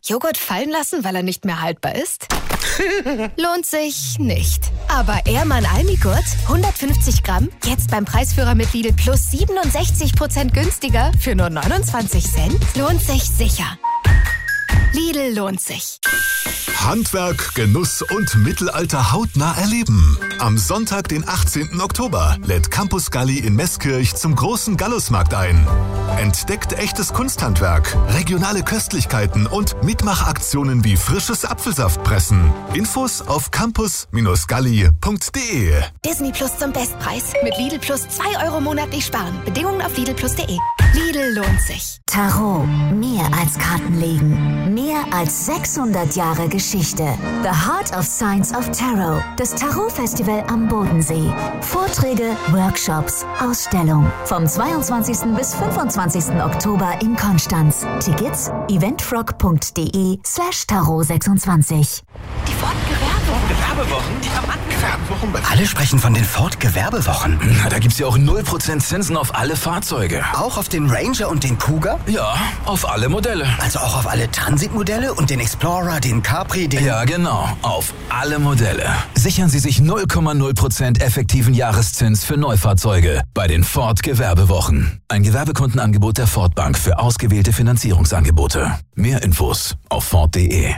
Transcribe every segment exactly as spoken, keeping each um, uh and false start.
Joghurt fallen lassen, weil er nicht mehr haltbar ist? Lohnt sich nicht. Aber Ehrmann Almigurt, hundertfünfzig Gramm, jetzt beim Preisführer mit Lidl Plus siebenundsechzig Prozent günstiger für nur neunundzwanzig Cent? Lohnt sich sicher. Lidl lohnt sich. Handwerk, Genuss und Mittelalter hautnah erleben. Am Sonntag, den achtzehnten Oktober, lädt Campus Galli in Meßkirch zum großen Gallusmarkt ein. Entdeckt echtes Kunsthandwerk, regionale Köstlichkeiten und Mitmachaktionen wie frisches Apfelsaftpressen. Infos auf campus Galli punkt de. Disney Plus zum Bestpreis. Mit Lidl Plus zwei Euro monatlich sparen. Bedingungen auf lidl plus punkt de. Lidl lohnt sich. Tarot. Mehr als Kartenlegen. Mehr als sechshundert Jahre Geschichte. The Heart of Science of Tarot. Das Tarot-Festival am Bodensee. Vorträge, Workshops, Ausstellung. Vom zweiundzwanzigsten bis fünfundzwanzigsten Oktober in Konstanz. Tickets eventfrog punkt de slash tarot sechsundzwanzig. Die Ford-Gewerbewochen. Gewerbewochen? Die haben Gewerbewochen. Alle sprechen von den Ford-Gewerbewochen. Na, da gibt's ja auch null Prozent Zinsen auf alle Fahrzeuge. Auch auf den Ranger und den Kuga? Ja, auf alle Modelle. Also auch auf alle Transit-Modelle und den Explorer, den Capri, den... Ja, genau. Auf alle Modelle. Sichern Sie sich null Komma null Prozent effektiven Jahreszins für Neufahrzeuge bei den Ford-Gewerbewochen. Ein Gewerbekundenangebot der Ford Bank für ausgewählte Finanzierungsangebote. Mehr Infos auf ford punkt de.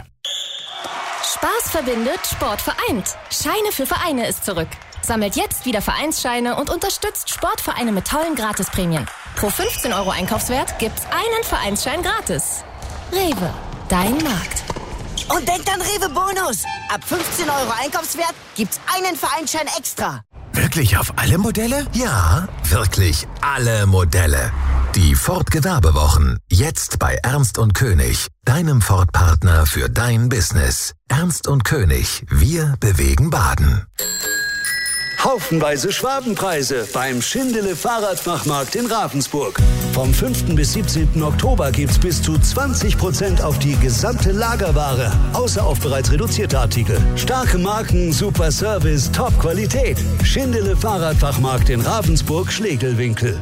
Spaß verbindet, Sport vereint. Scheine für Vereine ist zurück. Sammelt jetzt wieder Vereinsscheine und unterstützt Sportvereine mit tollen Gratisprämien. Pro fünfzehn Euro Einkaufswert gibt's einen Vereinsschein gratis. Rewe, dein Markt. Und denkt an Rewe Bonus. Ab fünfzehn Euro Einkaufswert gibt's einen Vereinsschein extra. Wirklich auf alle Modelle? Ja, wirklich alle Modelle. Die Ford Gewerbewochen. Jetzt bei Ernst und König. Deinem Ford-Partner für dein Business. Ernst und König. Wir bewegen Baden. Haufenweise Schwabenpreise beim Schindele Fahrradfachmarkt in Ravensburg. Vom fünften bis siebzehnten Oktober gibt's bis zu zwanzig Prozent auf die gesamte Lagerware, außer auf bereits reduzierte Artikel. Starke Marken, super Service, Top-Qualität. Schindele Fahrradfachmarkt in Ravensburg-Schlegelwinkel.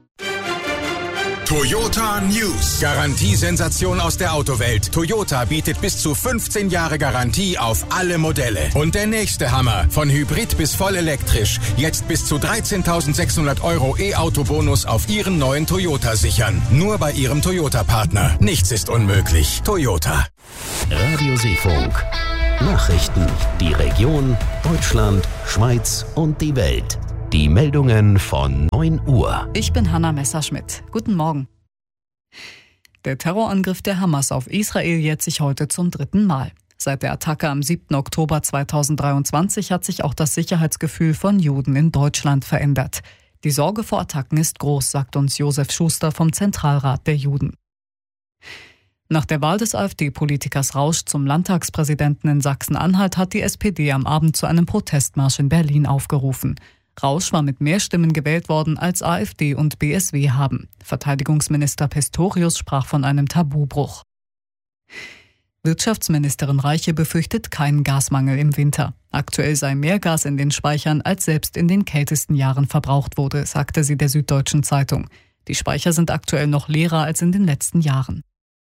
Toyota News. Garantiesensation aus der Autowelt. Toyota bietet bis zu fünfzehn Jahre Garantie auf alle Modelle. Und der nächste Hammer. Von Hybrid bis voll elektrisch. Jetzt bis zu dreizehntausendsechshundert Euro E-Auto-Bonus auf Ihren neuen Toyota sichern. Nur bei Ihrem Toyota-Partner. Nichts ist unmöglich. Toyota. Radio Seefunk. Nachrichten. Die Region, Deutschland, Schweiz und die Welt. Die Meldungen von neun Uhr. Ich bin Hanna Messerschmidt. Guten Morgen. Der Terrorangriff der Hamas auf Israel jährt sich heute zum dritten Mal. Seit der Attacke am siebten Oktober zweitausenddreiundzwanzig hat sich auch das Sicherheitsgefühl von Juden in Deutschland verändert. Die Sorge vor Attacken ist groß, sagt uns Josef Schuster vom Zentralrat der Juden. Nach der Wahl des AfD-Politikers Rausch zum Landtagspräsidenten in Sachsen-Anhalt hat die S P D am Abend zu einem Protestmarsch in Berlin aufgerufen. Rausch war mit mehr Stimmen gewählt worden, als AfD und B S W haben. Verteidigungsminister Pistorius sprach von einem Tabubruch. Wirtschaftsministerin Reiche befürchtet keinen Gasmangel im Winter. Aktuell sei mehr Gas in den Speichern, als selbst in den kältesten Jahren verbraucht wurde, sagte sie der Süddeutschen Zeitung. Die Speicher sind aktuell noch leerer als in den letzten Jahren.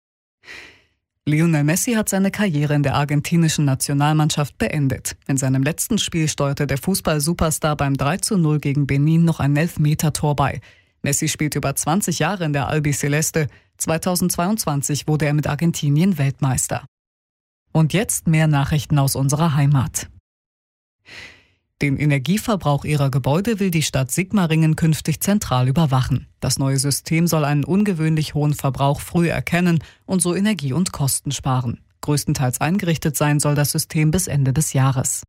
Lionel Messi hat seine Karriere in der argentinischen Nationalmannschaft beendet. In seinem letzten Spiel steuerte der Fußball-Superstar beim drei zu null gegen Benin noch ein Elfmeter-Tor bei. Messi spielt über zwanzig Jahre in der Albiceleste. zweitausendzweiundzwanzig wurde er mit Argentinien Weltmeister. Und jetzt mehr Nachrichten aus unserer Heimat. Den Energieverbrauch ihrer Gebäude will die Stadt Sigmaringen künftig zentral überwachen. Das neue System soll einen ungewöhnlich hohen Verbrauch früh erkennen und so Energie und Kosten sparen. Größtenteils eingerichtet sein soll das System bis Ende des Jahres.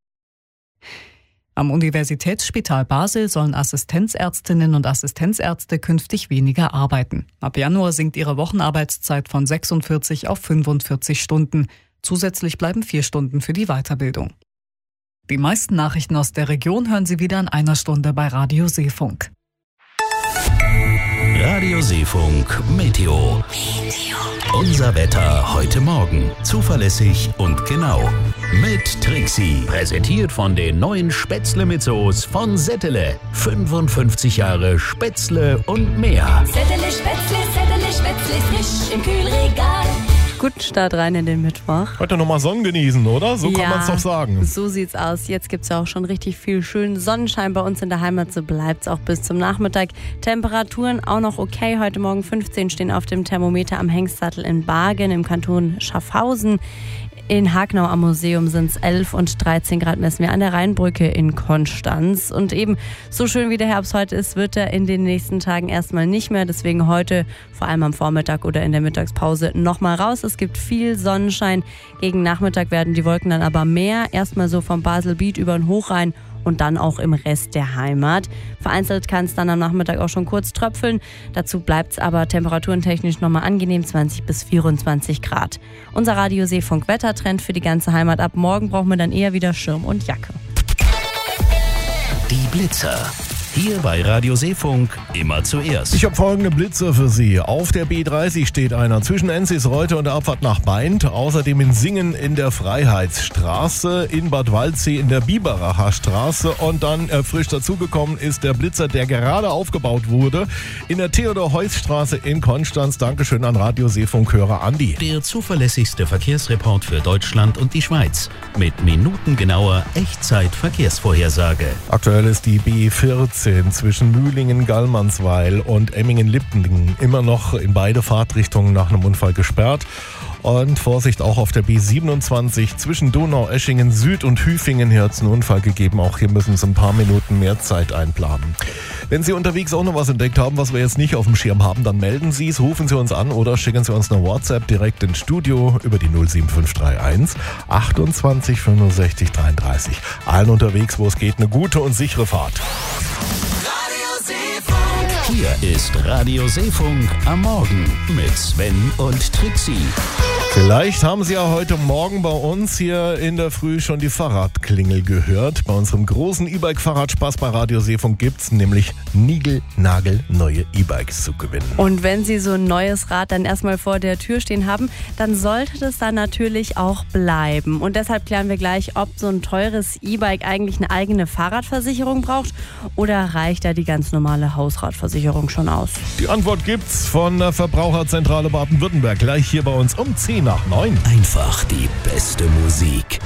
Am Universitätsspital Basel sollen Assistenzärztinnen und Assistenzärzte künftig weniger arbeiten. Ab Januar sinkt ihre Wochenarbeitszeit von sechsundvierzig auf fünfundvierzig Stunden. Zusätzlich bleiben vier Stunden für die Weiterbildung. Die meisten Nachrichten aus der Region hören Sie wieder in einer Stunde bei Radio Seefunk. Radio Seefunk Meteo. Meteo. Unser Wetter heute Morgen. Zuverlässig und genau. Mit Trixie. Präsentiert von den neuen Spätzle mit Soße von Settele. fünfundfünfzig Jahre Spätzle und mehr. Settele Spätzle, Settele Spätzle, frisch im Kühlregal. Guten Start rein in den Mittwoch. Heute nochmal Sonnen genießen, oder? So kann ja, man es doch sagen. So sieht's aus. Jetzt gibt's ja auch schon richtig viel schönen Sonnenschein bei uns in der Heimat. So bleibt's auch bis zum Nachmittag. Temperaturen auch noch okay. Heute Morgen fünfzehn stehen auf dem Thermometer am Hengstsattel in Bargen im Kanton Schaffhausen. In Hagnau am Museum sind es elf und dreizehn Grad messen wir an der Rheinbrücke in Konstanz. Und eben so schön wie der Herbst heute ist, wird er in den nächsten Tagen erstmal nicht mehr. Deswegen heute, vor allem am Vormittag oder in der Mittagspause, nochmal raus. Es gibt viel Sonnenschein. Gegen Nachmittag werden die Wolken dann aber mehr. Erstmal so vom Baselbiet über den Hochrhein und dann auch im Rest der Heimat. Vereinzelt kann es dann am Nachmittag auch schon kurz tröpfeln. Dazu bleibt es aber temperaturentechnisch nochmal angenehm, zwanzig bis vierundzwanzig Grad. Unser Radio Seefunk Wettertrend für die ganze Heimat. Ab morgen brauchen wir dann eher wieder Schirm und Jacke. Die Blitzer. Hier bei Radio Seefunk immer zuerst. Ich habe folgende Blitzer für Sie. Auf der B dreißig steht einer zwischen Enzisreuth und der Abfahrt nach Baindt. Außerdem in Singen in der Freiheitsstraße, in Bad Waldsee in der Biberacher Straße. Und dann äh, frisch dazugekommen ist der Blitzer, der gerade aufgebaut wurde, in der Theodor-Heuss-Straße in Konstanz. Dankeschön an Radio Seefunk-Hörer Andi. Der zuverlässigste Verkehrsreport für Deutschland und die Schweiz. Mit minutengenauer Echtzeit-Verkehrsvorhersage. Aktuell ist die B vierzehn zwischen Mühlingen-Gallmannsweil und Emmingen-Lippendingen immer noch in beide Fahrtrichtungen nach einem Unfall gesperrt. Und Vorsicht auch auf der B siebenundzwanzig zwischen Donaueschingen Süd und Hüfingen. Hier hat es einen Unfall gegeben. Auch hier müssen Sie ein paar Minuten mehr Zeit einplanen. Wenn Sie unterwegs auch noch was entdeckt haben, was wir jetzt nicht auf dem Schirm haben, dann melden Sie es, rufen Sie uns an oder schicken Sie uns eine WhatsApp direkt ins Studio über die null sieben fünf drei eins achtundzwanzig fünfundsechzig dreiunddreißig. Allen unterwegs, wo es geht, eine gute und sichere Fahrt. Hier ist Radio Seefunk am Morgen mit Sven und Trixie. Vielleicht haben Sie ja heute Morgen bei uns hier in der Früh schon die Fahrradklingel gehört. Bei unserem großen E-Bike-Fahrradspaß bei Radio Seefunk gibt es nämlich niegelnagelneue E-Bikes zu gewinnen. Und wenn Sie so ein neues Rad dann erstmal vor der Tür stehen haben, dann sollte das dann natürlich auch bleiben. Und deshalb klären wir gleich, ob so ein teures E-Bike eigentlich eine eigene Fahrradversicherung braucht oder reicht da die ganz normale Hausratversicherung schon aus? Die Antwort gibt's von der Verbraucherzentrale Baden-Württemberg gleich hier bei uns um zehn nach neun. Einfach die beste Musik.